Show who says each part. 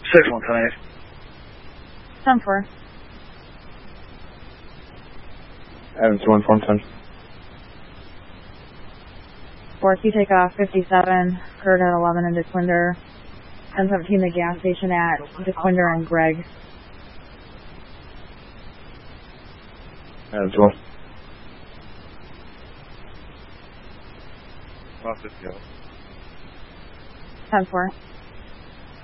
Speaker 1: 6-1-10-8.
Speaker 2: 10-4.
Speaker 3: Adams 1-4-10.
Speaker 2: 4, you take off 57, Kurt at 11 and DeQuinder. 10-17, the gas station at DeQuinder and Greg.
Speaker 3: Adams 1.
Speaker 1: 150.
Speaker 2: 10-4.